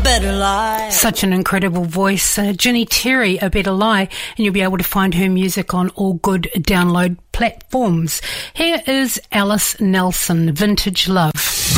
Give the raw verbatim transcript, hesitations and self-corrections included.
better lie. Such an incredible voice. Uh, Ginny Terry, A Better Lie, and you'll be able to find her music on all good download platforms. Here is Alice Nelson, Vintage Love.